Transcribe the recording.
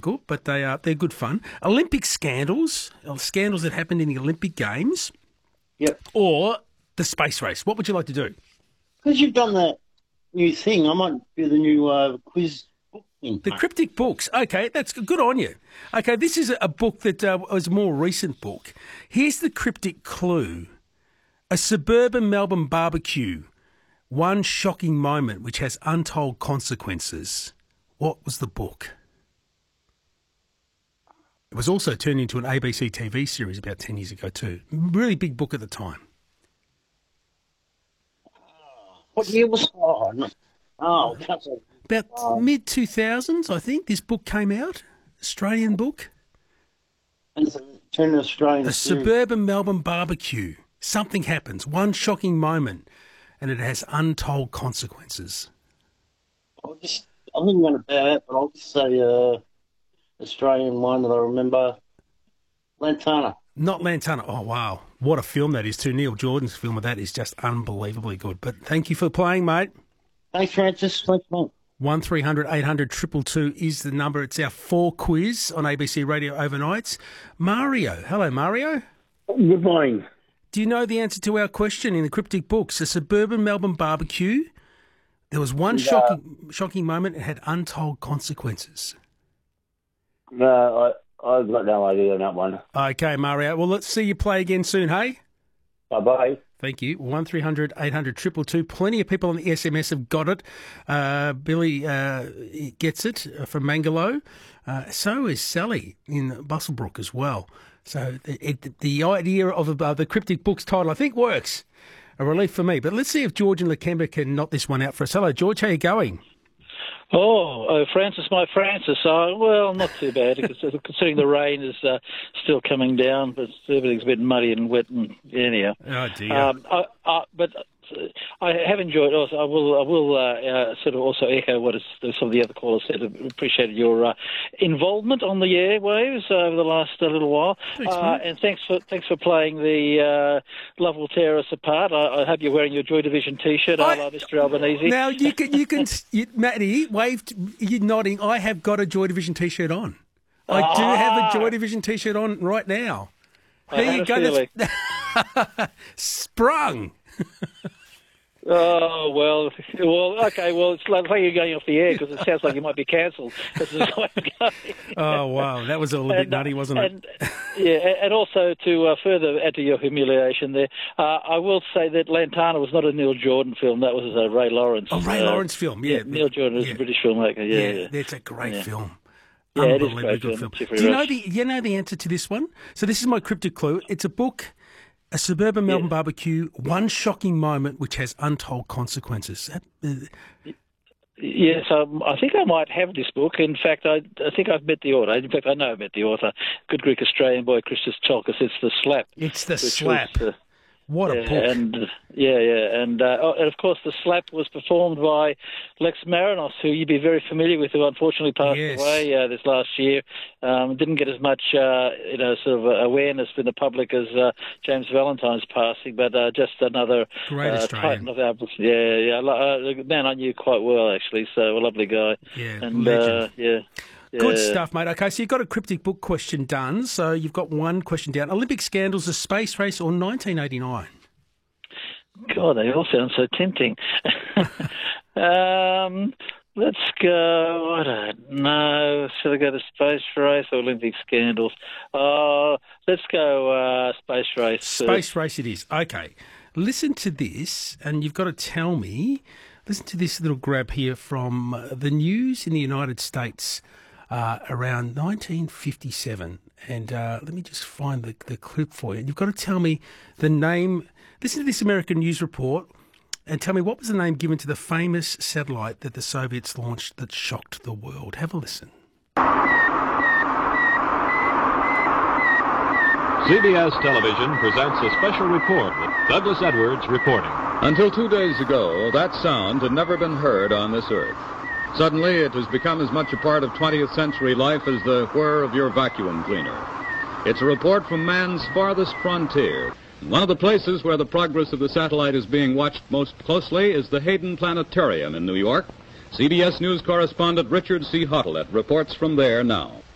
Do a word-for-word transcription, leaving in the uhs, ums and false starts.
difficult, but they are they're good fun. Olympic scandals, or scandals that happened in the Olympic Games. Yep. Or the space race. What would you like to do? Because you've done that new thing, I might do the new uh, quiz book thing. The cryptic books. Okay, that's good on you. Okay, this is a book that uh, was a more recent book. Here's the cryptic clue. A suburban Melbourne barbecue. One shocking moment which has untold consequences. What was the book? It was also turned into an A B C T V series about ten years ago too. Really big book at the time. What year was oh, no. oh that's a, About uh, mid two thousands, I think, this book came out. Australian book. and it's a turned Australian A series. suburban Melbourne barbecue. Something happens, one shocking moment, and it has untold consequences. I'll just, I think I'm going to bow out, but I'll just say uh, Australian one that I remember, Lantana. Not Lantana. Oh, wow. What a film that is too. Neil Jordan's film of that is just unbelievably good. But thank you for playing, mate. Thanks, Francis. Thanks, mate. one three hundred eight hundred two two two is the number. It's our four quiz on A B C Radio overnights. Mario. Hello, Mario. Good morning. Do you know the answer to our question in the cryptic books? A suburban Melbourne barbecue. There was one Yeah. shocking shocking moment. It had untold consequences. No, I, I've got no idea on that one. Okay, Mario. Well, let's see you play again soon, hey? Bye-bye. Thank you. one three hundred eight hundred two two two. Plenty of people on the S M S have got it. Uh, Billy uh, gets it from Mangalo. Uh, so is Sally in Busselbrook as well. So it, it, the idea of uh, the cryptic books title, I think, works. A relief for me. But let's see if George and Lakemba can knock this one out for us. Hello, George. How are you going? Oh, oh, Francis, my Francis. Uh, well, not too bad, considering the rain is uh, still coming down, but everything's a bit muddy and wet and anyhow. Oh, dear. Um, I, I, but I have enjoyed. Also, I will. I will uh, uh, sort of also echo what is, some of the other callers said. I appreciated your uh, involvement on the airwaves uh, over the last uh, little while, Thanks, uh, and thanks for thanks for playing the uh, Love Will Tear Us Apart. I, I hope you're wearing your Joy Division T-shirt. I, I- I love Mister Albanese. Now, you can, you can, you, Matty, waved, you're nodding. I have got a Joy Division T-shirt on. I do have a Joy Division T-shirt on right now. I There had you a go. feeling. That's- Sprung. Oh, well, well, okay, well, it's like you're going off the air because it sounds like you might be cancelled. This is the way I'm going. Oh, wow. That was a little bit And, uh, nutty, wasn't it? and, yeah, and also to uh, further add to your humiliation there, uh, I will say that Lantana was not a Neil Jordan film. That was a Ray Lawrence. Oh, Ray uh, Lawrence film, yeah. Neil Jordan is yeah. a British filmmaker, yeah. Yeah, yeah. it's a great Yeah. film. Yeah, it is a Unbelievably great good film. film. Jeffrey Do you know Rush. the you know the answer to this one? So this is my cryptic clue. It's a book, a suburban Melbourne barbecue, one shocking moment which has untold consequences. Uh, Yes, um, I think I might have this book. In fact, I, I think I've met the author. In fact, I know I've met the author. Good Greek Australian boy, Christos Chalkis. It's The Slap. It's The which Slap. was, uh, What a yeah, book. And, uh, yeah, yeah. And, uh, oh, and, of course, The Slap was performed by Lex Marinos, who you'd be very familiar with, who unfortunately passed Yes. away uh, this last year. Um, didn't get as much, uh, you know, sort of uh, awareness in the public as uh, James Valentine's passing, but uh, just another Great uh, Australian. titan of our... Yeah, yeah. Uh, a man I knew quite well, actually, so a lovely guy. Yeah, and, legend. Uh, yeah. Good Yeah. stuff, mate. Okay, so you've got a cryptic book question done. So you've got one question down. Olympic scandals, a space race, or nineteen eighty-nine? God, they all sound so tempting. um, let's go. I don't know. Should I go to space race or Olympic scandals? Uh, let's go uh, space race. Space race it is. Okay. Listen to this, and you've got to tell me. Listen to this little grab here from uh, the news in the United States uh, around nineteen fifty-seven. And uh, let me just find the, the clip for you. And you've got to tell me the name. Listen to this American news report and tell me what was the name given to the famous satellite that the Soviets launched that shocked the world. Have a listen. C B S Television presents a special report with Douglas Edwards reporting. Until two days ago, that sound had never been heard on this earth. Suddenly, it has become as much a part of twentieth century life as the whir of your vacuum cleaner. It's a report from man's farthest frontier. One of the places where the progress of the satellite is being watched most closely is the Hayden Planetarium in New York. C B S News correspondent Richard C. Hottelet reports from there now.